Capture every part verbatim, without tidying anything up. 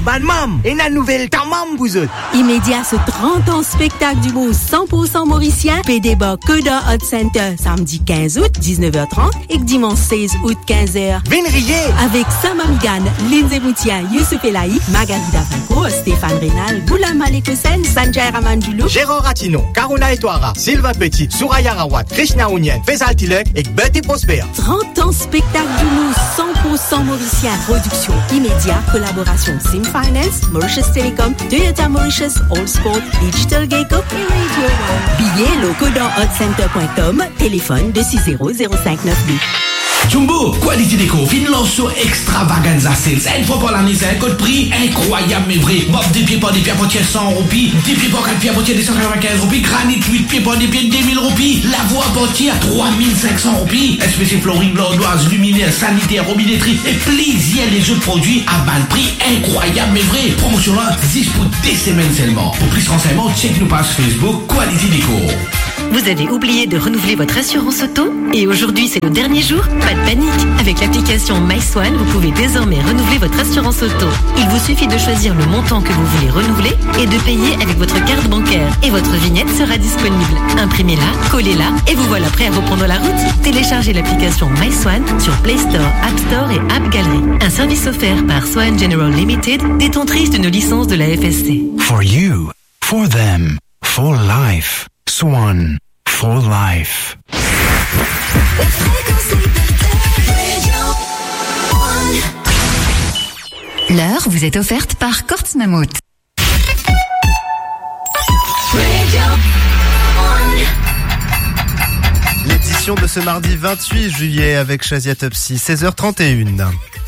ban mam. Et la nouvelle tamam vous autres. Immédiat ce trente ans spectacle du beau cent pour cent mauricien. P D B Coda Hot Center samedi quinze août dix-neuf heures trente et dimanche seize août quinze heures. Venrier. Avec Sam Amigan, Lindsay Moutian, Youssef Elahi, Margarida Franco, Stéphane Rénal, Boula Malekosen, Sanjay Ramanjulu, Gérard Ratino, Karuna Etouara, Sylvain Petit, Souraya Rawat, Krishna Ounien, Faisal Tilek et Betty Prosper. trente ans spectacle du beau cent pour cent mauricien. Production immédiat, collaboration Sim Finance, Mauritius Telecom, Toyota Mauritius, All Sport, Digital Geico et Radio One. Billets locaux dans hotcenter point com, téléphone deux six zéro zéro cinq neuf deux. Jumbo, Quality Déco, fin lanceau extravaganza sales. Une fois par l'année, c'est un code prix incroyable mais vrai. Mob des pieds par des pieds potiers cent roupies, des pieds par quatre pieds potiers des cent quatre-vingt-quinze roupies, granit huit pieds par des pieds deux mille roupies, la voie potier à trois mille cinq cents roupies, S P C flooring, blandoise, luminaire, sanitaire, robinetterie et plaisir les autres produits à bas de prix incroyable mais vrai. Promotion là, dix pour des semaines seulement. Pour plus de renseignements, check nous page Facebook Quality Déco. Vous avez oublié de renouveler votre assurance auto et aujourd'hui c'est le dernier jour? Pas de panique. Avec l'application MySwan, vous pouvez désormais renouveler votre assurance auto. Il vous suffit de choisir le montant que vous voulez renouveler et de payer avec votre carte bancaire. Et votre vignette sera disponible. Imprimez-la, collez-la et vous voilà prêt à reprendre la route. Téléchargez l'application MySwan sur Play Store, App Store et App Gallery. Un service offert par Swan General Limited, détentrice d'une licence de la F S C. For you, for them, for life. Swan, for life. L'heure vous est offerte par Kortz Mammouth. L'édition de ce mardi vingt-huit juillet avec Shazia Topsy, seize heures trente et une.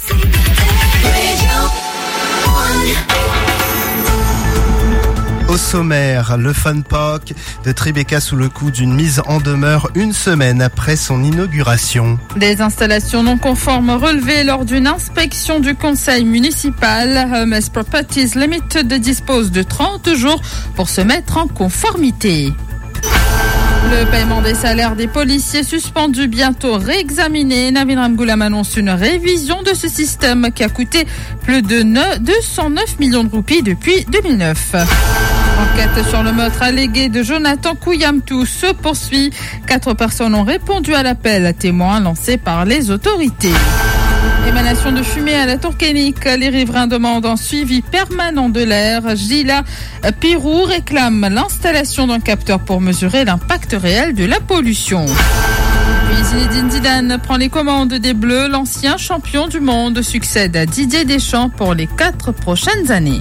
Au sommaire, le Fun Park de Tribeca sous le coup d'une mise en demeure une semaine après son inauguration. Des installations non conformes relevées lors d'une inspection du conseil municipal. Hermes Properties Limited dispose de trente jours pour se mettre en conformité. Le paiement des salaires des policiers suspendu, bientôt réexaminé. Navin Ramgoolam annonce une révision de ce système qui a coûté plus de deux cent neuf millions de roupies depuis deux mille neuf. Enquête sur le meurtre allégué de Jonathan Kouyamtou se poursuit. Quatre personnes ont répondu à l'appel à témoins lancé par les autorités. Émanation de fumée à la Tourkénique, les riverains demandent un suivi permanent de l'air. Gila Pirou réclame l'installation d'un capteur pour mesurer l'impact réel de la pollution. Puis Zinedine Zidane prend les commandes des Bleus. L'ancien champion du monde succède à Didier Deschamps pour les quatre prochaines années.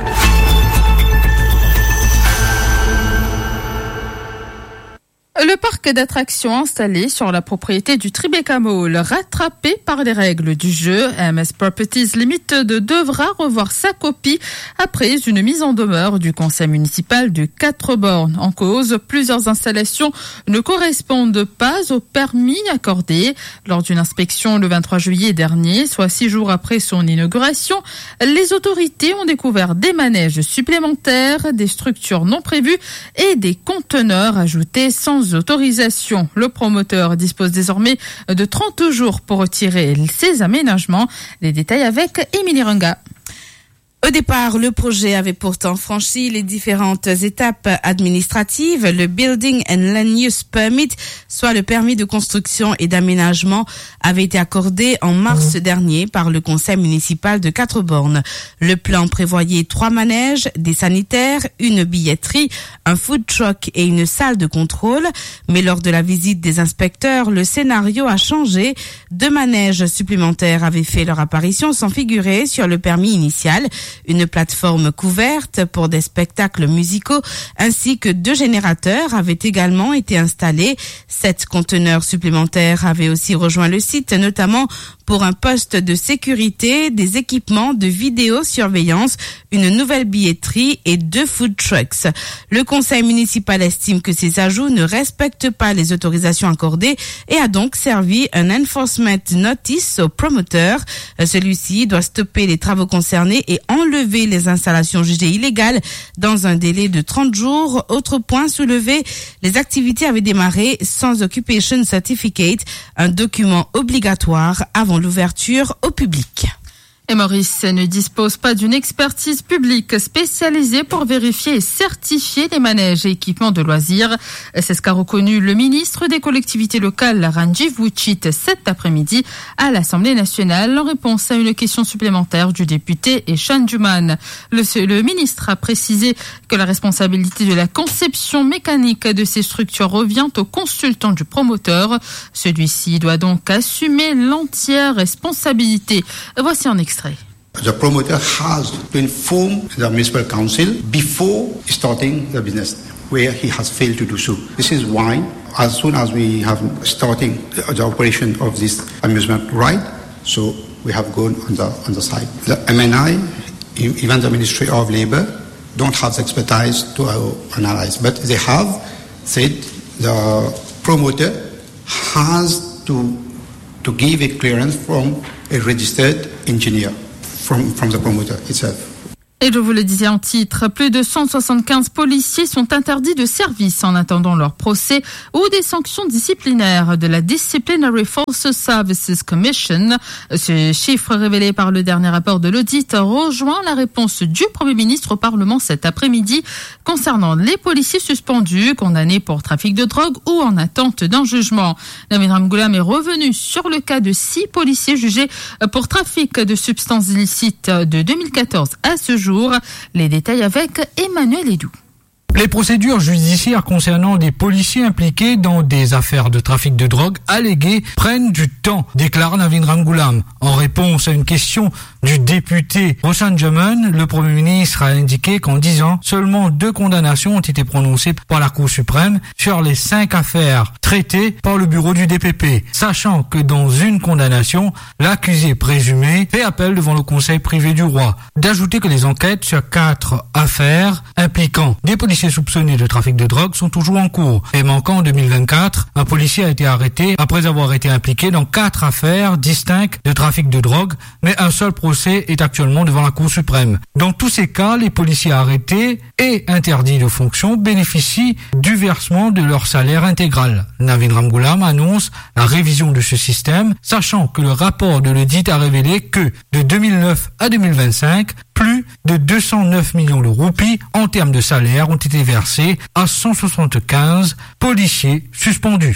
Le parc d'attractions installé sur la propriété du Tribeca Mall, rattrapé par les règles du jeu, M S Properties Limited devra revoir sa copie après une mise en demeure du conseil municipal de Quatre-Bornes. En cause, plusieurs installations ne correspondent pas au permis accordé. Lors d'une inspection le vingt-trois juillet dernier, soit six jours après son inauguration, les autorités ont découvert des manèges supplémentaires, des structures non prévues et des conteneurs ajoutés sans autorisation. Le promoteur dispose désormais de trente jours pour retirer ses aménagements. Les détails avec Émilie Runga. Au départ, le projet avait pourtant franchi les différentes étapes administratives. Le Building and Land Use Permit, soit le permis de construction et d'aménagement, avait été accordé en mars dernier par le conseil municipal de Quatre-Bornes. Le plan prévoyait trois manèges, des sanitaires, une billetterie, un food truck et une salle de contrôle. Mais lors de la visite des inspecteurs, le scénario a changé. Deux manèges supplémentaires avaient fait leur apparition sans figurer sur le permis initial. Une plateforme couverte pour des spectacles musicaux ainsi que deux générateurs avaient également été installés. Sept conteneurs supplémentaires avaient aussi rejoint le site, notamment pour un poste de sécurité, des équipements de vidéosurveillance, une nouvelle billetterie et deux food trucks. Le conseil municipal estime que ces ajouts ne respectent pas les autorisations accordées et a donc servi un enforcement notice au promoteur. Celui-ci doit stopper les travaux concernés et enlever les installations jugées illégales dans un délai de trente jours. Autre point soulevé, les activités avaient démarré sans occupation certificate, un document obligatoire avant l'ouverture au public. Et Maurice ne dispose pas d'une expertise publique spécialisée pour vérifier et certifier les manèges et équipements de loisirs. C'est ce qu'a reconnu le ministre des collectivités locales, Ranjiv Wuchit, cet après-midi à l'Assemblée nationale en réponse à une question supplémentaire du député Eshan Juman. Le, le ministre a précisé que la responsabilité de la conception mécanique de ces structures revient au consultant du promoteur. Celui-ci doit donc assumer l'entière responsabilité. Voici un extrait. The promoter has to inform the municipal council before starting the business, where he has failed to do so. This is why, as soon as we have starting the operation of this amusement ride, so we have gone on the on the side. The M N I, even the Ministry of Labour, don't have the expertise to analyze, but they have said the promoter has to to give a clearance from a registered engineer from, from the promoter itself. Et je vous le disais en titre, plus de cent soixante-quinze policiers sont interdits de service en attendant leur procès ou des sanctions disciplinaires de la Disciplinary Forces Services Commission. Ce chiffre révélé par le dernier rapport de l'audit rejoint la réponse du Premier ministre au Parlement cet après-midi concernant les policiers suspendus, condamnés pour trafic de drogue ou en attente d'un jugement. Navin Ramgoolam est revenu sur le cas de six policiers jugés pour trafic de substances illicites de deux mille quatorze à ce jour. Les détails avec Emmanuel Edou. Les procédures judiciaires concernant des policiers impliqués dans des affaires de trafic de drogue alléguées prennent du temps, déclare Navin Ramgoolam. En réponse à une question du député Roshan Jaman, le Premier ministre a indiqué qu'en dix ans, seulement deux condamnations ont été prononcées par la Cour suprême sur les cinq affaires traitées par le bureau du D P P, sachant que dans une condamnation, l'accusé présumé fait appel devant le Conseil privé du roi. D'ajouter que les enquêtes sur quatre affaires impliquant des policiers soupçonnés de trafic de drogue sont toujours en cours. Et manquant en deux mille vingt-quatre, un policier a été arrêté après avoir été impliqué dans quatre affaires distinctes de trafic de drogue, mais un seul procès est actuellement devant la Cour suprême. Dans tous ces cas, les policiers arrêtés et interdits de fonction bénéficient du versement de leur salaire intégral. Navin Ramgoolam annonce la révision de ce système, sachant que le rapport de l'audit a révélé que de deux mille neuf à deux mille vingt-cinq, plus de deux cent neuf millions de roupies en termes de salaire ont été versés à cent soixante-quinze policiers suspendus.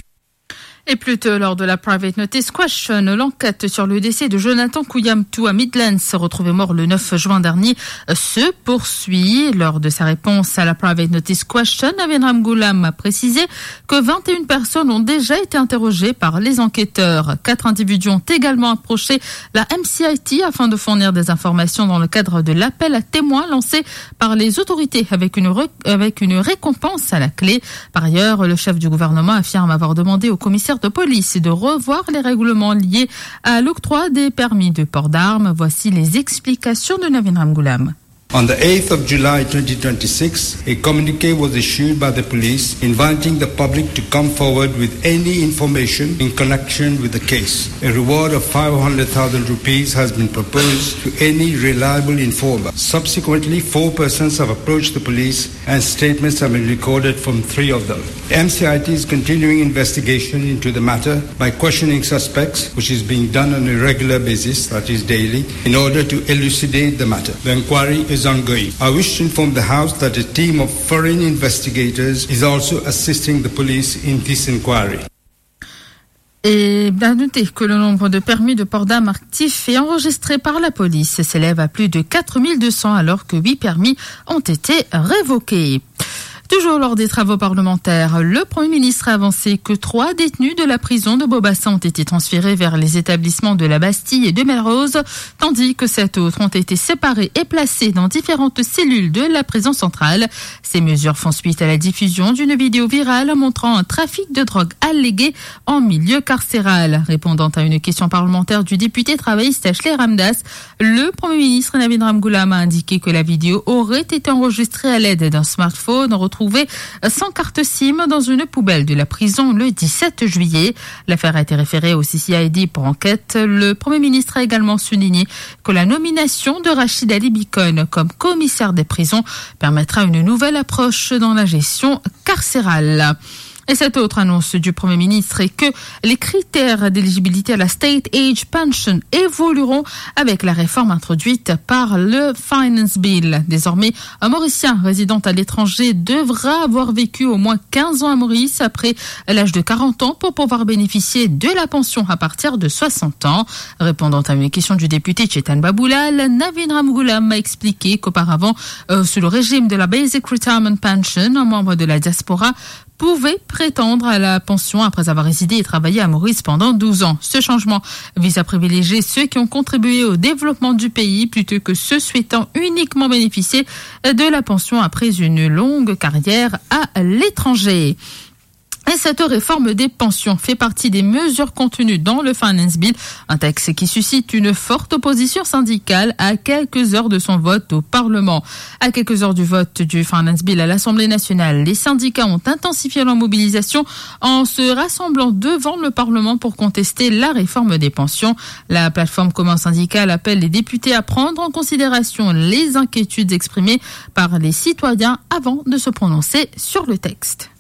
Et plus tôt, lors de la Private Notice Question, l'enquête sur le décès de Jonathan Kuyamtu à Midlands, retrouvé mort le neuf juin dernier, se poursuit. Lors de sa réponse à la Private Notice Question, Navin Ramgoolam a précisé que vingt et une personnes ont déjà été interrogées par les enquêteurs. Quatre individus ont également approché la M C I T afin de fournir des informations dans le cadre de l'appel à témoins lancé par les autorités avec une, re- avec une récompense à la clé. Par ailleurs, le chef du gouvernement affirme avoir demandé au commissaire de police de revoir les règlements liés à l'octroi des permis de port d'armes. Voici les explications de Navin Ramgoolam. On the eighth of July twenty twenty-six, a communique was issued by the police inviting the public to come forward with any information in connection with the case. A reward of five hundred thousand rupees has been proposed to any reliable informer. Subsequently, four persons have approached the police and statements have been recorded from three of them. The M C I T is continuing investigation into the matter by questioning suspects, which is being done on a regular basis, that is daily, in order to elucidate the matter. The inquiry is ongoing. I wish to inform the House that a team of foreign investigators is also assisting the police in this inquiry. Et bien noter que le nombre de permis de port d'armes actifs et enregistrés par la police s'élève à plus de quatre mille deux cents alors que huit permis ont été révoqués. Toujours lors des travaux parlementaires, le Premier ministre a avancé que trois détenus de la prison de Beaubassin ont été transférés vers les établissements de la Bastille et de Melrose, tandis que sept autres ont été séparés et placés dans différentes cellules de la prison centrale. Ces mesures font suite à la diffusion d'une vidéo virale montrant un trafic de drogue allégué en milieu carcéral. Répondant à une question parlementaire du député travailliste Ashley Ramdas, le Premier ministre Navin Ramgoolam a indiqué que la vidéo aurait été enregistrée à l'aide d'un smartphone retrouvé sans carte SIM dans une poubelle de la prison le dix-sept juillet. L'affaire a été référée au C C I D pour enquête. Le Premier ministre a également souligné que la nomination de Rachid Ali Bicon comme commissaire des prisons permettra une nouvelle approche dans la gestion carcérale. Et cette autre annonce du Premier ministre est que les critères d'éligibilité à la State Age Pension évolueront avec la réforme introduite par le Finance Bill. Désormais, un Mauricien résidant à l'étranger devra avoir vécu au moins quinze ans à Maurice après l'âge de quarante ans pour pouvoir bénéficier de la pension à partir de soixante ans. Répondant à une question du député Chetan Baboulal, Navin Ramgoolam a expliqué qu'auparavant, euh, sous le régime de la Basic Retirement Pension, un membre de la diaspora pouvait prétendre à la pension après avoir résidé et travaillé à Maurice pendant douze ans. Ce changement vise à privilégier ceux qui ont contribué au développement du pays plutôt que ceux souhaitant uniquement bénéficier de la pension après une longue carrière à l'étranger. Et cette réforme des pensions fait partie des mesures contenues dans le Finance Bill, un texte qui suscite une forte opposition syndicale à quelques heures de son vote au Parlement. À quelques heures du vote du Finance Bill à l'Assemblée nationale, les syndicats ont intensifié leur mobilisation en se rassemblant devant le Parlement pour contester la réforme des pensions. La plateforme commun syndicale appelle les députés à prendre en considération les inquiétudes exprimées par les citoyens avant de se prononcer sur le texte.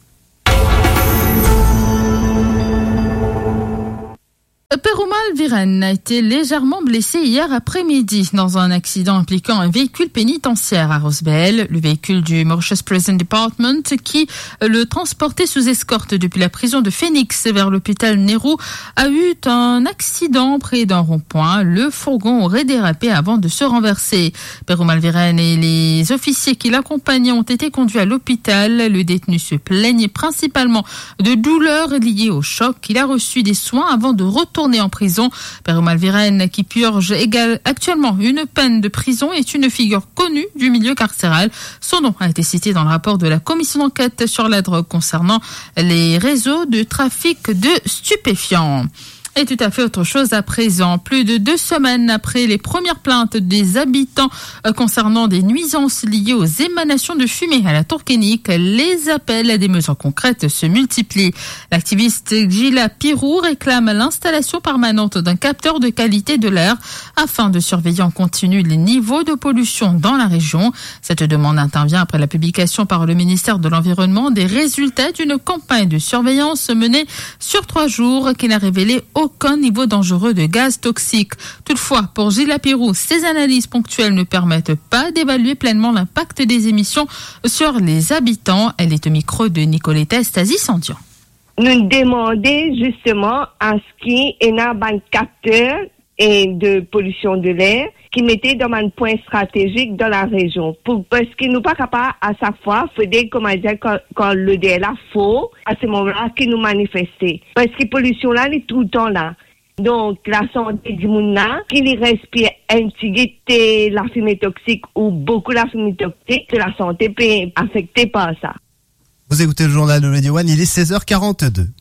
Perumal Viren a été légèrement blessé hier après-midi dans un accident impliquant un véhicule pénitentiaire à Rosebel. Le véhicule du Mauritius Prison Department qui le transportait sous escorte depuis la prison de Phoenix vers l'hôpital Nehru a eu un accident près d'un rond-point. Le fourgon aurait dérapé avant de se renverser. Perumal Viren et les officiers qui l'accompagnaient ont été conduits à l'hôpital. Le détenu se plaignait principalement de douleurs liées au choc. Il a reçu des soins avant de retourner en prison. Perumal Viren, qui purge égal, actuellement une peine de prison, est une figure connue du milieu carcéral. Son nom a été cité dans le rapport de la commission d'enquête sur la drogue concernant les réseaux de trafic de stupéfiants. Et tout à fait autre chose à présent. Plus de deux semaines après les premières plaintes des habitants concernant des nuisances liées aux émanations de fumée à la Tourkénique, les appels à des mesures concrètes se multiplient. L'activiste Gila Pirou réclame l'installation permanente d'un capteur de qualité de l'air afin de surveiller en continu les niveaux de pollution dans la région. Cette demande intervient après la publication par le ministère de l'Environnement des résultats d'une campagne de surveillance menée sur trois jours qui n'a révélé aucun niveau dangereux de gaz toxique. Toutefois, pour Gila Pirou, ces analyses ponctuelles ne permettent pas d'évaluer pleinement l'impact des émissions sur les habitants. Elle est au micro de Nicoletta Stasi-Sandian. Nous demandons justement à ce qu'il y ait un capteur de pollution de l'air qui mettait dans un point stratégique dans la région. Pour, parce qu'il n'est pas capable à chaque fois, il faudrait, comment dire, quand, quand le D L A faut, à ce moment-là, qu'il nous manifestait. Parce que la pollution là, elle est tout le temps là. Donc, la santé du monde là, qu'il respire un petit peu la fumée toxique ou beaucoup la fumée toxique, la santé peut être affectée par ça. Vous écoutez le journal de Radio One, il est seize heures quarante-deux.